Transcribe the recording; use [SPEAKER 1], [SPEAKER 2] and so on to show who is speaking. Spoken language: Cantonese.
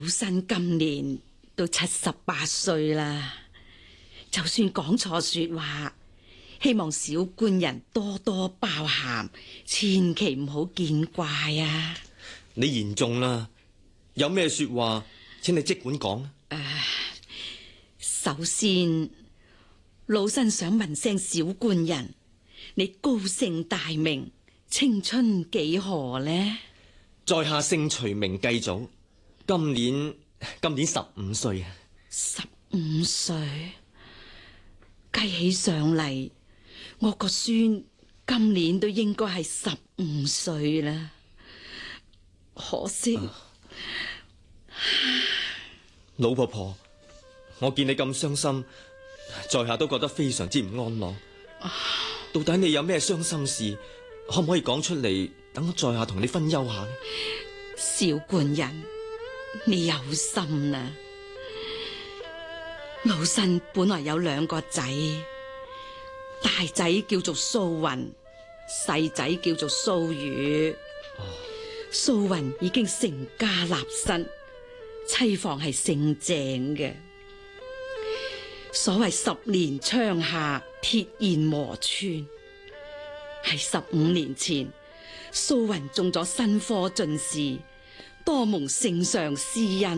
[SPEAKER 1] 老身今年都78歲啦，就算講錯說話，希望小官人多多包涵，千祈唔好見怪啊！
[SPEAKER 2] 你言重啦，有咩說話，請你即管講。
[SPEAKER 1] 首先，老身想問聲小官人，你高姓大名，青春幾何呢？
[SPEAKER 2] 在下姓徐名繼祖，今年15歲啊。
[SPEAKER 1] 15歲，計起上嚟，我個孫今年都應該係15歲啦。可惜，
[SPEAKER 2] 老婆婆，我見你咁傷心，在下都覺得非常之唔安樂。到底你有咩傷心事，可唔可以講出嚟，等我在下同你分憂下呢？
[SPEAKER 1] 小官人，你有心啦。老身本來有2個仔，大仔叫做蘇雲，細仔叫做蘇宇。蘇雲已經成家立室，妻房係姓鄭嘅。所謂10年窗下鐵焰磨穿，喺15年前，蘇雲中咗新科進士，多蒙聖上施恩。